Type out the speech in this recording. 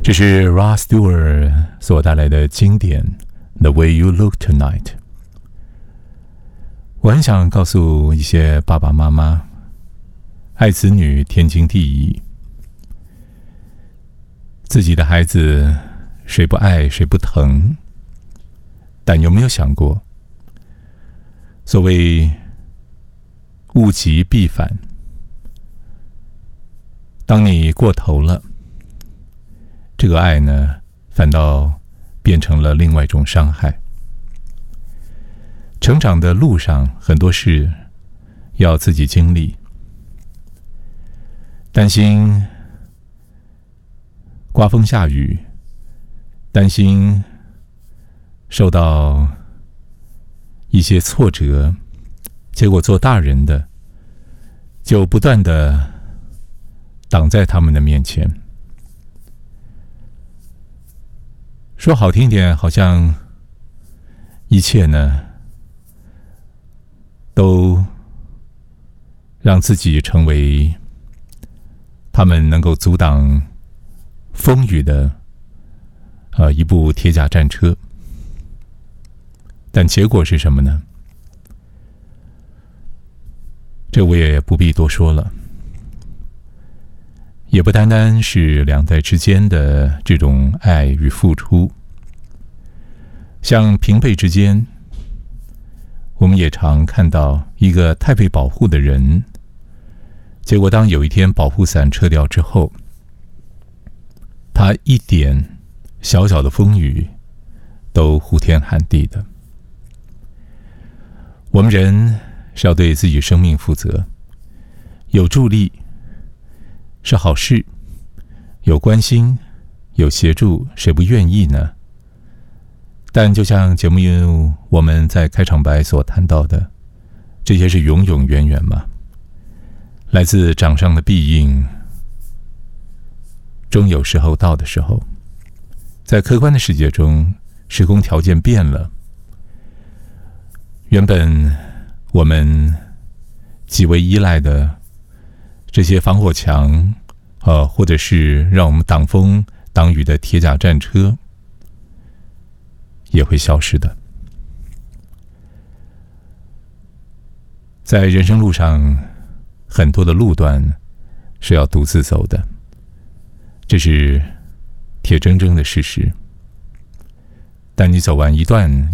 这是 Rod Stewart 所带来的经典 The Way You Look Tonight。 我很想告诉一些爸爸妈妈，爱子女天经地义，自己的孩子谁不爱谁不疼，但有没有想过，所谓物极必反，当你过头了，这个爱呢，反倒变成了另外一种伤害。成长的路上，很多事要自己经历，担心刮风下雨，担心受到一些挫折，结果做大人的就不断的挡在他们的面前。说好听一点，好像一切呢都让自己成为他们能够阻挡风雨的一部铁甲战车。但结果是什么呢？这我也不必多说了，也不单单是两代之间的这种爱与付出，像平辈之间，我们也常看到一个太被保护的人，结果当有一天保护伞撤掉之后，他一点小小的风雨都呼天喊地的。我们人是要对自己生命负责，有助力是好事，有关心有协助，谁不愿意呢？但就像节目我们在开场白所谈到的，这些是永永远远吗？来自掌上的庇应终有时候到的时候，在客观的世界中，时空条件变了，原本我们极为依赖的这些防火墙或者是让我们挡风挡雨的铁甲战车也会消失的。在人生路上，很多的路段是要独自走的，这是铁铮铮的事实。但你走完一段